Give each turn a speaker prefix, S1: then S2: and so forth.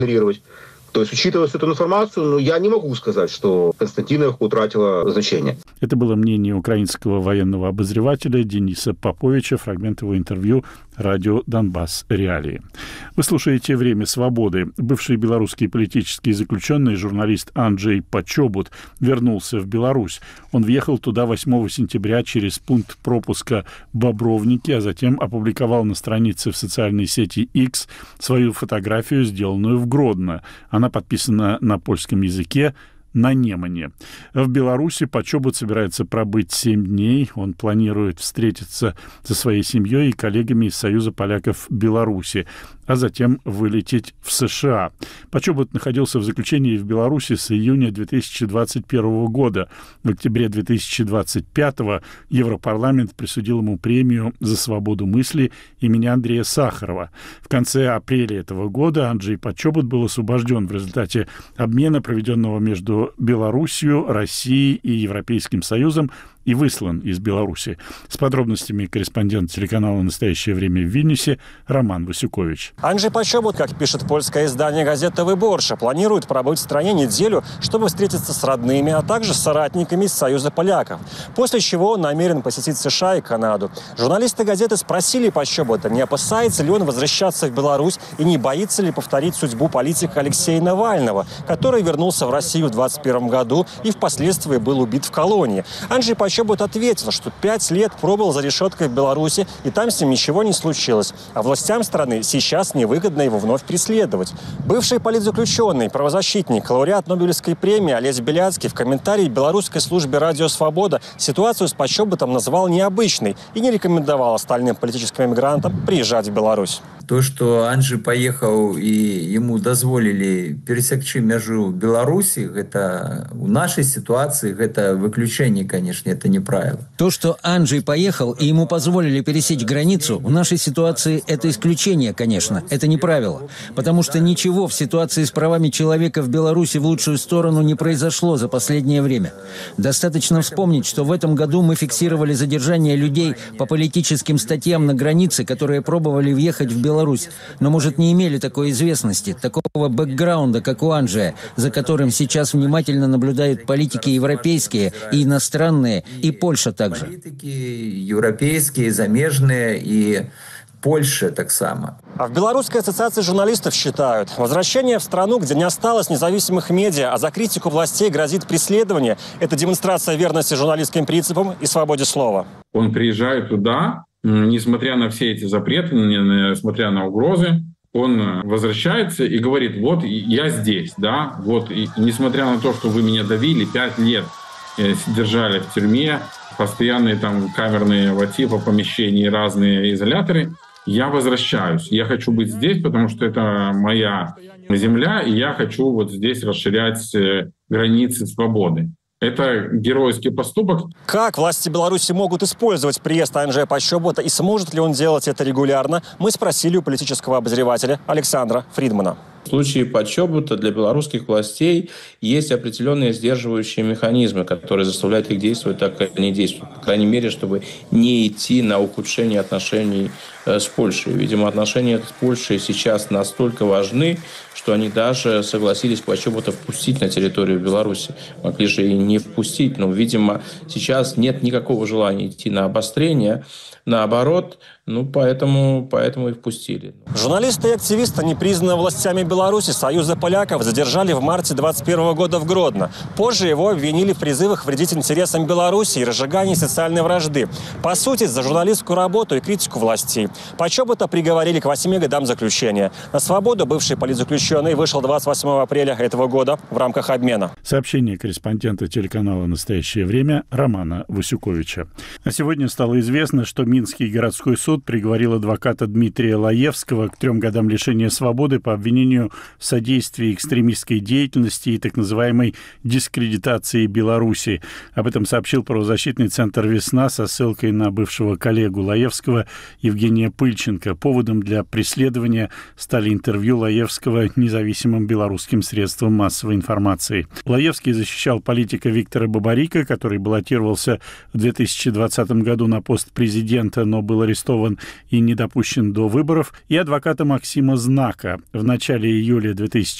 S1: игнорировать. То есть, учитывая всю эту информацию, я не могу сказать, что Константиновка утратила значение.
S2: Это было мнение украинского военного обозревателя Дениса Поповича, фрагмент его интервью радио «Донбасс. Реалии». Вы слушаете «Время свободы». Бывший белорусский политический заключенный, журналист Анджей Почобут, вернулся в Беларусь. Он въехал туда 8 сентября через пункт пропуска Бобровники, а затем опубликовал на странице в социальной сети X свою фотографию, сделанную в Гродно. Она подписана на польском языке, на Немане. В Беларуси Почобут собирается пробыть 7 дней. Он планирует встретиться со своей семьей и коллегами из Союза поляков Беларуси, а затем вылететь в США. Почобут находился в заключении в Беларуси с июня 2021 года. В октябре 2025 Европарламент присудил ему премию за свободу мысли имени Андрея Сахарова. В конце апреля этого года Анджей Почобут был освобожден в результате обмена, проведенного между Белоруссией, Россией и Европейским Союзом, и выслан из Беларуси. С подробностями корреспондент телеканала «Настоящее время» в Вильнюсе Роман Васюкович.
S3: Анджей Почобут, как пишет польское издание «Газета Выборша», планирует пробыть в стране неделю, чтобы встретиться с родными, а также с соратниками из Союза поляков. После чего он намерен посетить США и Канаду. Журналисты газеты спросили Почобута, не опасается ли он возвращаться в Беларусь и не боится ли повторить судьбу политика Алексея Навального, который вернулся в Россию в 2021 году и впоследствии был убит в колонии. Анджей Почобут ответил, что 5 лет пробыл за решеткой в Беларуси, и там с ним ничего не случилось. А властям страны сейчас невыгодно его вновь преследовать. Бывший политзаключенный, правозащитник, лауреат Нобелевской премии Олесь Беляцкий в комментарии белорусской службе «Радио Свобода» ситуацию с Почобутом назвал необычной и не рекомендовал остальным политическим эмигрантам приезжать в Беларусь.
S4: То, что Анджей поехал и ему дозволили пересечь межу Беларуси, это в нашей ситуации, это выключение, конечно, это не правило.
S5: То, что Анджей поехал и ему позволили пересечь границу, в нашей ситуации это исключение, конечно, это не правило. Потому что ничего в ситуации с правами человека в Беларуси в лучшую сторону не произошло за последнее время. Достаточно вспомнить, что в этом году мы фиксировали задержание людей по политическим статьям на границе, которые пробовали въехать в Беларусь, но, может, не имели такой известности, такого бэкграунда, как у Анджея, за которым сейчас внимательно наблюдают политики европейские и иностранные, и Польша также.
S4: Политики европейские, замежные и Польша так само.
S3: А в Белорусской ассоциации журналистов считают, возвращение в страну, где не осталось независимых медиа, а за критику властей грозит преследование, это демонстрация верности журналистским принципам и свободе слова.
S6: Он приезжает туда, несмотря на все эти запреты, несмотря на угрозы, он возвращается и говорит: вот я здесь, да, вот, и несмотря на то, что вы меня давили, 5 лет держали в тюрьме, постоянные там камерные типа помещения, разные изоляторы, я возвращаюсь. Я хочу быть здесь, потому что это моя земля, и я хочу вот здесь расширять границы свободы. Это геройский поступок.
S3: Как власти Беларуси могут использовать приезд Анджея Почобута и сможет ли он делать это регулярно, мы спросили у политического обозревателя Александра Фридмана.
S7: В случае Почобута для белорусских властей есть определенные сдерживающие механизмы, которые заставляют их действовать так, как они действуют. По крайней мере, чтобы не идти на ухудшение отношений с Польшей. Видимо, отношения с Польшей сейчас настолько важны, что они даже согласились Почобута впустить на территорию Беларуси. Могли же и не впустить, но, видимо, сейчас нет никакого желания идти на обострение. Наоборот, поэтому и впустили.
S3: Журналиста и активиста, непризнанного властями Беларуси Союза поляков, задержали в марте 2021 года в Гродно. Позже его обвинили в призывах вредить интересам Беларуси и разжигании социальной вражды. По сути, за журналистскую работу и критику властей. Почобута приговорили к 8 годам заключения. На свободу бывший политзаключенный вышел 28 апреля этого года в рамках обмена.
S2: Сообщение корреспондента телеканала «Настоящее время» Романа Васюковича. А сегодня стало известно, что Минский городской суд приговорил адвоката Дмитрия Лаевского к 3 годам лишения свободы по обвинению в содействии экстремистской деятельности и так называемой дискредитации Беларуси. Об этом сообщил правозащитный центр «Весна» со ссылкой на бывшего коллегу Лаевского Евгения Пыльченко. Поводом для преследования стали интервью Лаевского независимым белорусским средствам массовой информации. Лаевский защищал политика Виктора Бабарика, который баллотировался в 2020 году на пост президента, но был арестован арестован и не допущен до выборов, и адвоката Максима Знака. В начале июля 2000